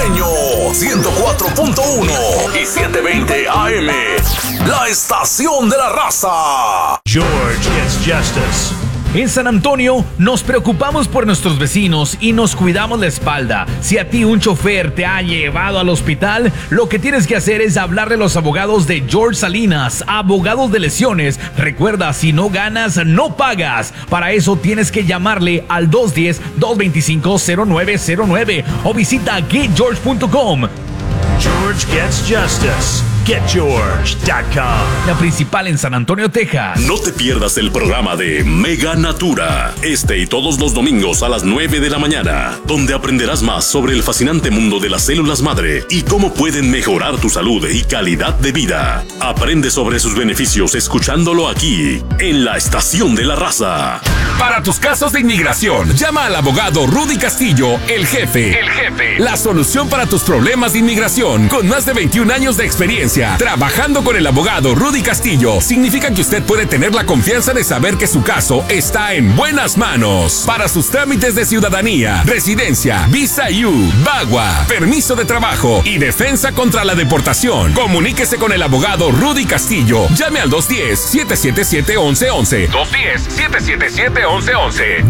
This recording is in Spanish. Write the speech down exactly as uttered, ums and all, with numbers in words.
Caribeño, ciento cuatro punto uno y setecientos veinte A M. La estación de la raza. George gets justice. En San Antonio nos preocupamos por nuestros vecinos y nos cuidamos la espalda. Si a ti un chofer te ha llevado al hospital, lo que tienes que hacer es hablarle a los abogados de George Salinas, abogados de lesiones. Recuerda, si no ganas, no pagas. Para eso tienes que llamarle al dos uno cero, dos dos cinco, cero nueve cero nueve o visita get george punto com. George gets justice. get george punto com. La principal en San Antonio, Texas. No te pierdas el programa de Mega Natura, este y todos los domingos a las nueve de la mañana, donde aprenderás más sobre el fascinante mundo de las células madre y cómo pueden mejorar tu salud y calidad de vida. Aprende sobre sus beneficios escuchándolo aquí, en la Estación de la Raza. Para tus casos de inmigración, llama al abogado Rudy Castillo, el jefe. El jefe. La solución para tus problemas de inmigración, con más de veintiún años de experiencia. Trabajando con el abogado Rudy Castillo significa que usted puede tener la confianza de saber que su caso está en buenas manos. Para sus trámites de ciudadanía, residencia, visa U, BAGUA, permiso de trabajo y defensa contra la deportación, comuníquese con el abogado Rudy Castillo. Llame al dos uno cero, siete siete siete, once once. dos uno cero, siete siete siete, once once.